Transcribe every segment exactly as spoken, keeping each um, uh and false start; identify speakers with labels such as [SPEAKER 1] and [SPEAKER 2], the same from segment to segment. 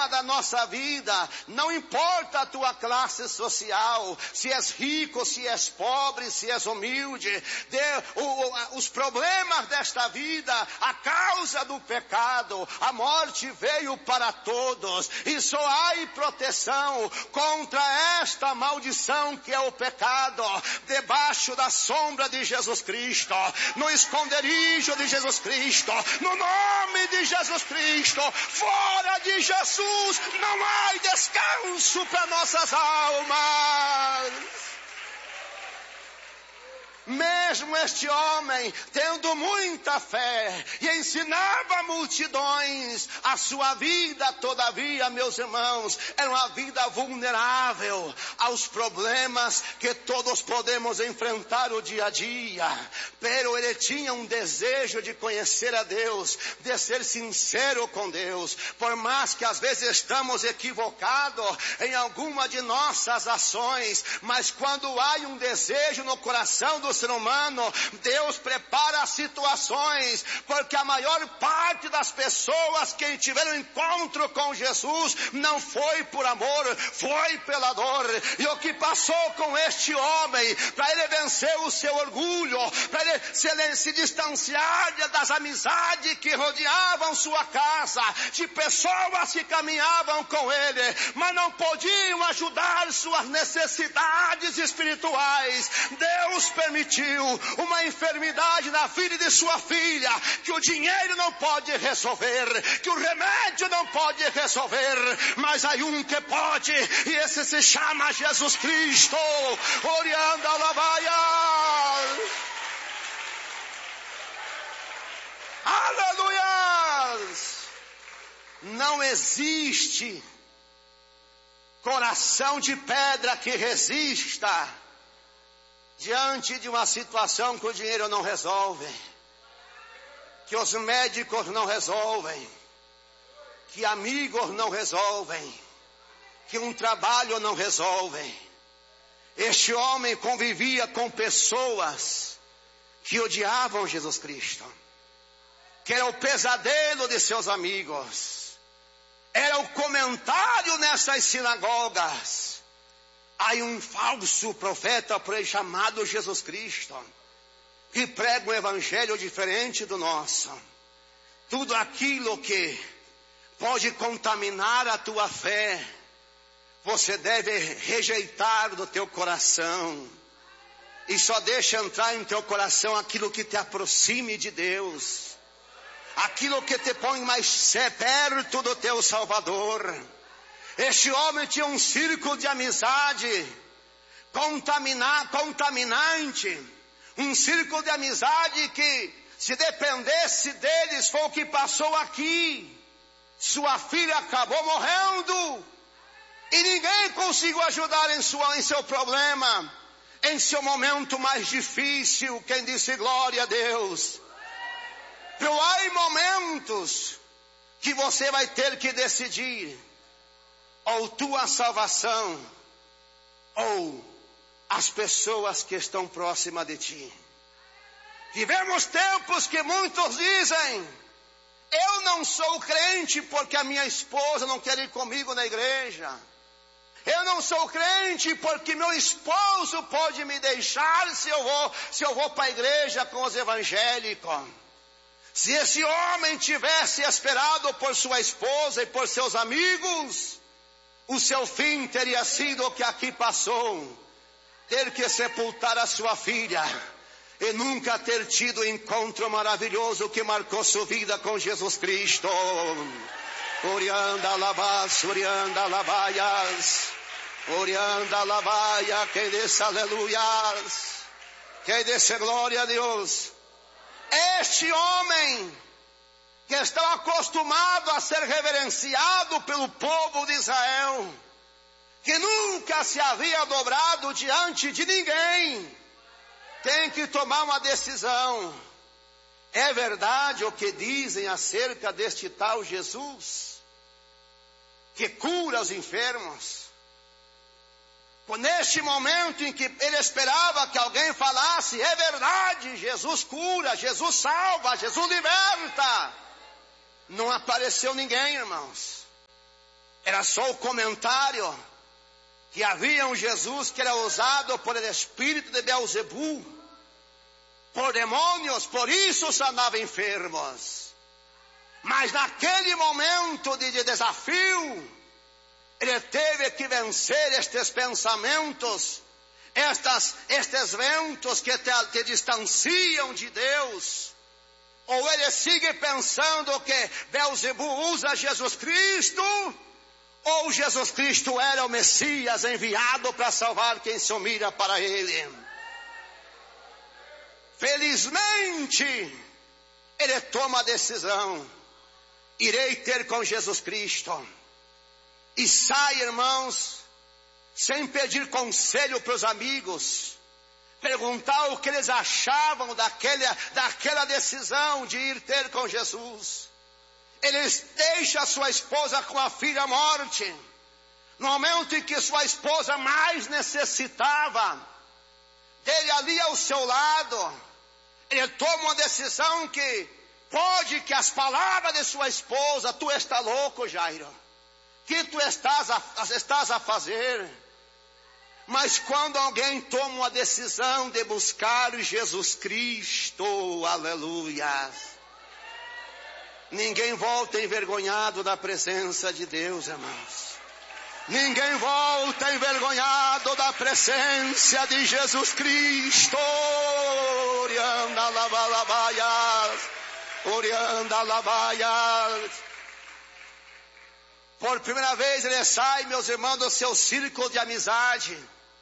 [SPEAKER 1] da nossa vida, não importa a tua classe social, se és rico, se és pobre, se és humilde, de, o, o, os problemas desta vida, a causa do pecado, a morte veio para todos, e só há proteção contra esta maldição que é o pecado, debaixo da sombra de Jesus Cristo, no esconderijo de Jesus Cristo, no nome de Jesus Cristo. Fora de Jesus não há descanso para nossas almas. Mesmo este homem, tendo muita fé e ensinava multidões, a sua vida, todavia, meus irmãos, era uma vida vulnerável aos problemas que todos podemos enfrentar o dia a dia. Pero ele tinha um desejo de conhecer a Deus, de ser sincero com Deus. Por mais que às vezes estamos equivocados em alguma de nossas ações, mas quando há um desejo no coração do ser humano, Deus prepara situações, porque a maior parte das pessoas que tiveram encontro com Jesus não foi por amor, foi pela dor. E o que passou com este homem, para ele vencer o seu orgulho, para ele se, se distanciar das amizades que rodeavam sua casa, de pessoas que caminhavam com ele, mas não podiam ajudar suas necessidades espirituais. Deus permitiu uma enfermidade na vida de sua filha, que o dinheiro não pode resolver, que o remédio não pode resolver, mas há um que pode, e esse se chama Jesus Cristo. Orianda Lavaia. Aleluia! Não existe coração de pedra que resista diante de uma situação que o dinheiro não resolve, que os médicos não resolvem, que amigos não resolvem, que um trabalho não resolve. Este homem convivia com pessoas que odiavam Jesus Cristo, que era o pesadelo de seus amigos, era o comentário nessas sinagogas. Há um falso profeta por aí chamado Jesus Cristo, que prega um evangelho diferente do nosso. Tudo aquilo que pode contaminar a tua fé, você deve rejeitar do teu coração. E só deixa entrar em teu coração aquilo que te aproxime de Deus, aquilo que te põe mais perto do teu Salvador. Este homem tinha um círculo de amizade contaminar, contaminante, um círculo de amizade que, se dependesse deles, foi o que passou aqui. Sua filha acabou morrendo e ninguém conseguiu ajudar em, sua, em seu problema, em seu momento mais difícil. Quem disse glória a Deus? Pero há momentos que você vai ter que decidir, ou tua salvação, ou as pessoas que estão próximas de ti. Vivemos tempos que muitos dizem: eu não sou crente porque a minha esposa não quer ir comigo na igreja. Eu não sou crente porque meu esposo pode me deixar se eu vou, se eu vou para a igreja com os evangélicos. Se esse homem tivesse esperado por sua esposa e por seus amigos, o seu fim teria sido o que aqui passou: ter que sepultar a sua filha e nunca ter tido o encontro maravilhoso que marcou sua vida com Jesus Cristo. Orianda lavas, orianda lavaias, orianda lavaia, quem disse aleluias, quem disse glória a Deus. Este homem, que está acostumado a ser reverenciado pelo povo de Israel, que nunca se havia dobrado diante de ninguém, tem que tomar uma decisão. É verdade o que dizem acerca deste tal Jesus, que cura os enfermos? Neste momento em que ele esperava que alguém falasse: é verdade, Jesus cura, Jesus salva, Jesus liberta, não apareceu ninguém, irmãos. Era só o comentário que havia um Jesus que era usado por el espírito de Beelzebul, por demônios, por isso sanava enfermos. Mas naquele momento de, de desafio, ele teve que vencer estes pensamentos, estas, estes ventos que te, te distanciam de Deus. Ou ele sigue pensando que Beelzebul usa Jesus Cristo, ou Jesus Cristo era o Messias enviado para salvar quem se humilha para ele. Felizmente, ele toma a decisão: irei ter com Jesus Cristo. E sai, irmãos, sem pedir conselho para os amigos, perguntar o que eles achavam daquela, daquela decisão de ir ter com Jesus. Eles deixam a sua esposa com a filha morte, no momento em que sua esposa mais necessitava dele ali ao seu lado. Ele toma uma decisão que pode que as palavras de sua esposa: tu está louco, Jairo, que tu estás a, estás a fazer? Mas quando alguém toma uma decisão de buscar Jesus Cristo, aleluia, ninguém volta envergonhado da presença de Deus, irmãos. Ninguém volta envergonhado da presença de Jesus Cristo. Orianda labalabaias, orianda labaias. Por primeira vez ele sai, meus irmãos, do seu círculo de amizade.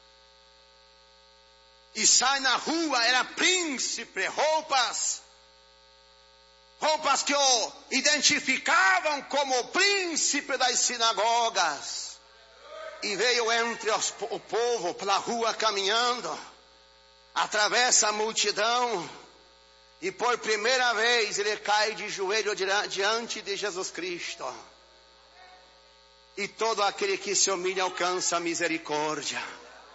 [SPEAKER 1] E sai na rua, era príncipe, roupas, roupas que o identificavam como príncipe das sinagogas. E veio entre os, o povo pela rua caminhando, atravessa a multidão, e por primeira vez ele cai de joelho diante de Jesus Cristo. E todo aquele que se humilha alcança a misericórdia.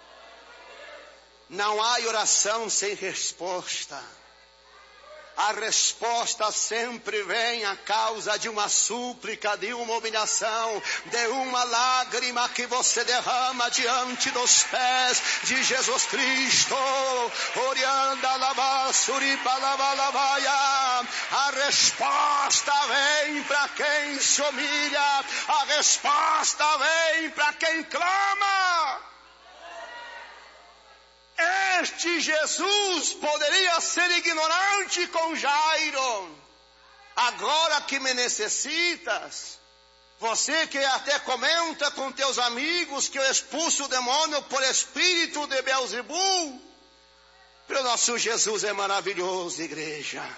[SPEAKER 1] Não há oração sem resposta. A resposta sempre vem a causa de uma súplica, de uma humilhação, de uma lágrima que você derrama diante dos pés de Jesus Cristo. Orianda lava, suripa lava, lavaia. A resposta vem para quem se humilha. A resposta vem para quem clama. Este Jesus poderia ser ignorante com Jairo. Agora que me necessitas, você que até comenta com teus amigos que eu expulso o demônio por espírito de Beelzebul, o nosso Jesus é maravilhoso, igreja.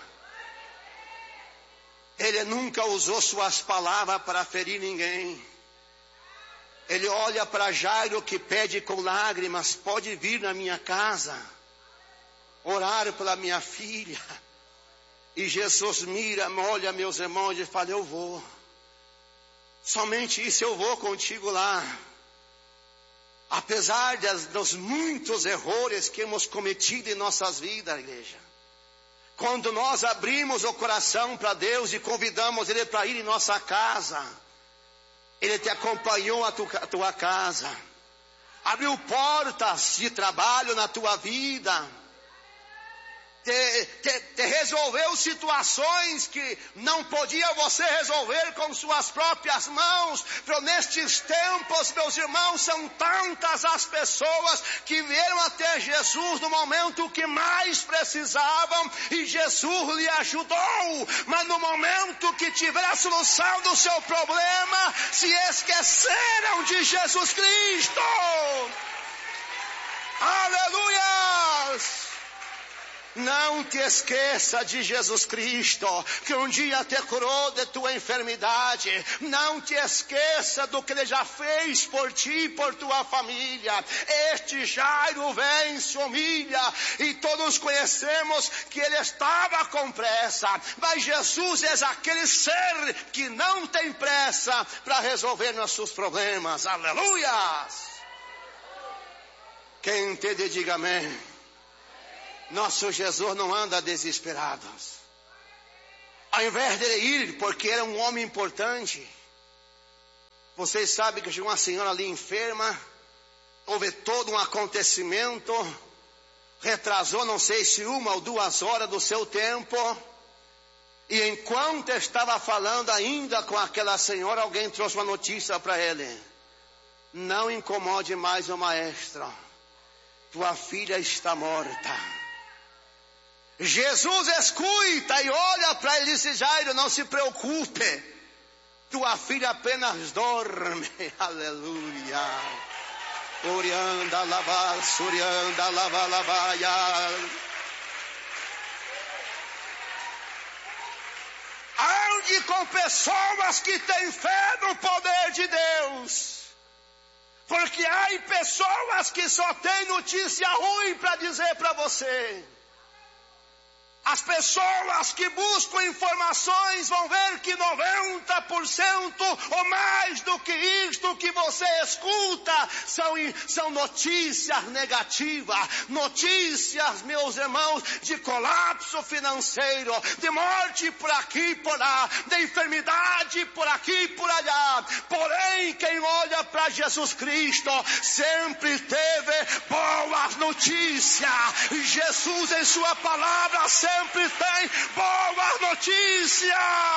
[SPEAKER 1] Ele nunca usou suas palavras para ferir ninguém. Ele olha para Jairo que pede com lágrimas: pode vir na minha casa, orar pela minha filha. E Jesus mira, olha, meus irmãos, e fala: eu vou. Somente isso, eu vou contigo lá. Apesar das, dos muitos erros que hemos cometido em nossas vidas, igreja. Quando nós abrimos o coração para Deus e convidamos Ele para ir em nossa casa, Ele te acompanhou à tua, à tua casa, abriu portas de trabalho na tua vida, te, te, te resolveu situações que não podia você resolver com suas próprias mãos. Pero nestes tempos, meus irmãos, são tantas as pessoas que vieram até Jesus no momento que mais precisavam, e Jesus lhe ajudou, mas no momento que tiver a solução do seu problema, se esqueceram de Jesus Cristo. Aleluia! Não te esqueça de Jesus Cristo, que um dia te curou de tua enfermidade. Não te esqueça do que Ele já fez por ti e por tua família. Este Jairo vem, se humilha, e todos conhecemos que ele estava com pressa. Mas Jesus é aquele ser que não tem pressa para resolver nossos problemas. Aleluia! Quem entende, diga amém. Nosso Jesus não anda desesperado. Ao invés de ele ir, porque era um homem importante, Vocês sabem que chegou uma senhora ali enferma, houve todo um acontecimento, retrasou não sei se uma ou duas horas do seu tempo, e enquanto estava falando ainda com aquela senhora, alguém trouxe uma notícia para ele: não incomode mais o maestro, tua filha está morta. Jesus escuta e olha para ele e diz: Jairo, não se preocupe, tua filha apenas dorme. Aleluia. Orianda lava, surianda lava, lavaia. Ande com pessoas que têm fé no poder de Deus. Porque há pessoas que só têm notícia ruim para dizer para você. As pessoas que buscam informações vão ver que noventa por cento ou mais do que isto que você escuta são, são notícias negativas. Notícias, meus irmãos, de colapso financeiro, de morte por aqui e por lá, de enfermidade por aqui e por allá. Porém, quem olha para Jesus Cristo sempre teve boas notícias. Jesus, em sua palavra, sempre Sempre tem boas notícias.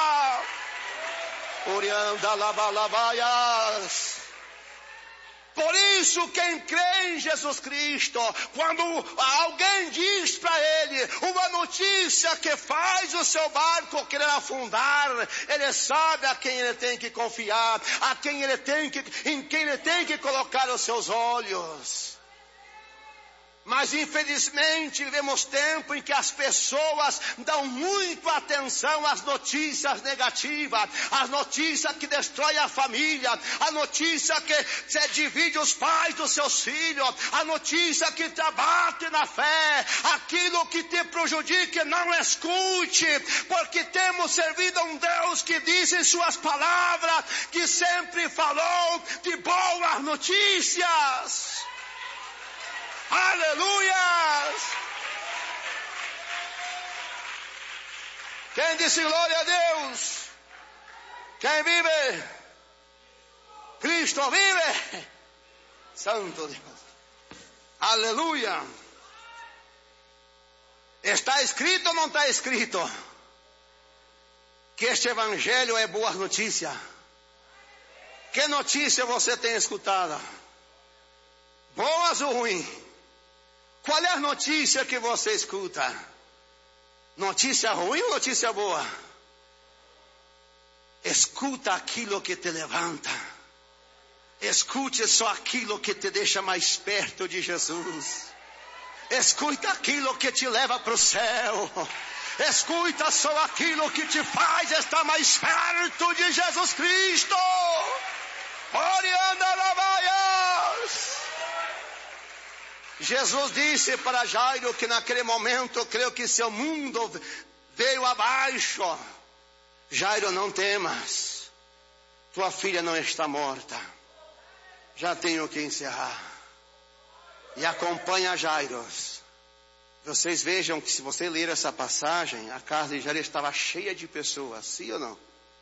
[SPEAKER 1] Orianda labalabaias. Por isso, quem crê em Jesus Cristo, quando alguém diz para ele uma notícia que faz o seu barco querer afundar, ele sabe a quem ele tem que confiar, a quem ele tem que, em quem ele tem que colocar os seus olhos. Mas infelizmente vivemos tempo em que as pessoas dão muito atenção às notícias negativas, às notícias que destroem a família, a notícia que divide os pais dos seus filhos, a notícia que te abate na fé, aquilo que te prejudica, não escute, porque temos servido a um Deus que diz em suas palavras que sempre falou de boas notícias. Aleluia! Quem disse glória a Deus? Quem vive? Cristo vive! Santo Deus! Aleluia! Está escrito ou não está escrito? Que este evangelho é boa notícia. Que notícia você tem escutado? Boas ou ruins? Qual é a notícia que você escuta? Notícia ruim ou notícia boa? Escuta aquilo que te levanta. Escute só aquilo que te deixa mais perto de Jesus. Escuta aquilo que te leva para o céu. Escuta só aquilo que te faz estar mais perto de Jesus Cristo. Orianda lavaias. Jesus disse para Jairo que naquele momento, eu creio que seu mundo veio abaixo. Jairo, não temas, tua filha não está morta. Já tenho que encerrar. E acompanha Jairo. Vocês vejam que se você ler essa passagem, a casa de Jairo estava cheia de pessoas, sim ou não?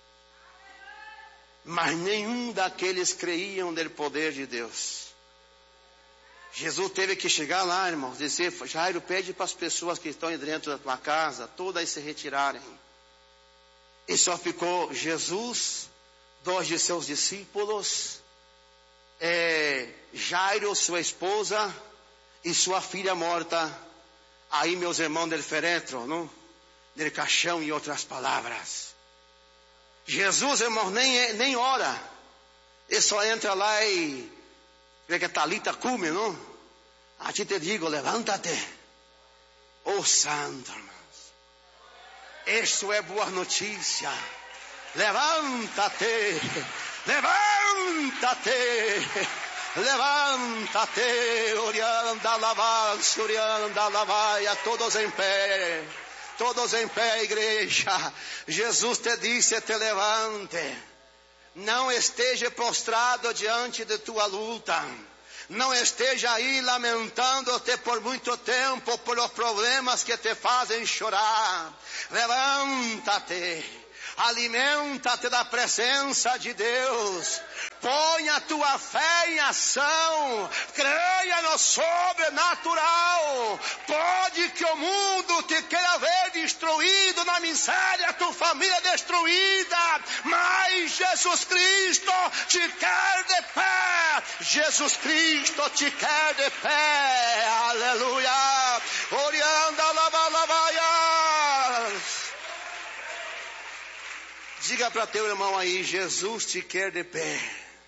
[SPEAKER 1] Mas nenhum daqueles creiam no poder de Deus. Jesus teve que chegar lá, irmãos, dizer: Jairo, pede para as pessoas que estão dentro da tua casa, todas se retirarem. E só ficou Jesus, dois de seus discípulos, é, Jairo, sua esposa, e sua filha morta. Aí, meus irmãos, del feretro, não? Del caixão, em outras palavras. Jesus, irmãos, nem, nem ora. Ele só entra lá e... que Talita come, não? A ti te digo, levántate. Oh, santo, irmãos. Isso é boa notícia. Levántate. Levántate. Levántate. Orianda lavar, orianda lavaia. Todos em pé. Todos em pé, igreja. Jesus te disse, te levante. Não esteja prostrado diante de tua luta. Não esteja aí lamentando-te por muito tempo por os problemas que te fazem chorar. Levanta-te. Alimenta-te da presença de Deus. Põe a tua fé em ação. Creia no sobrenatural. Pode que o mundo te queira ver destruído na miséria, tua família destruída, mas Jesus Cristo te quer de pé. Jesus Cristo te quer de pé. Aleluia. Orianda lava Diga para teu irmão aí, Jesus te quer de pé.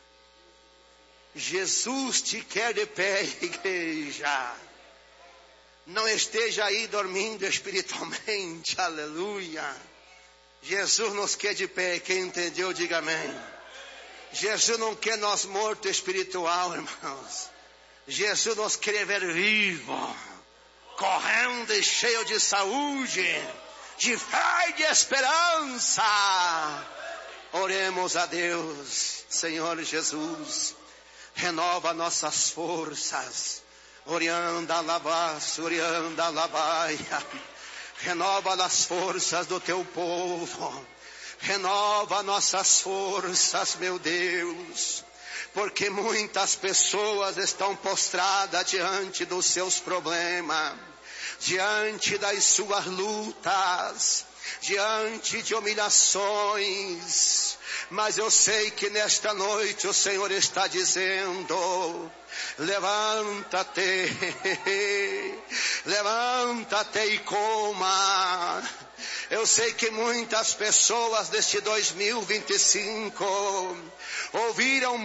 [SPEAKER 1] Jesus te quer de pé, igreja. Não esteja aí dormindo espiritualmente, aleluia. Jesus nos quer de pé, quem entendeu diga amém. Jesus não quer nós mortos espiritual, irmãos. Jesus nos quer ver vivo, correndo e cheio de saúde, de fé e de esperança. Oremos a Deus. Senhor Jesus, renova nossas forças. Orianda lavas, orianda lavaia. Renova as forças do teu povo. Renova nossas forças, meu Deus. Porque muitas pessoas estão postradas diante dos seus problemas, diante das suas lutas, diante de humilhações. Mas eu sei que nesta noite o Senhor está dizendo: levanta-te, levanta-te e coma. Eu sei que muitas pessoas deste dois mil e vinte e cinco ouviram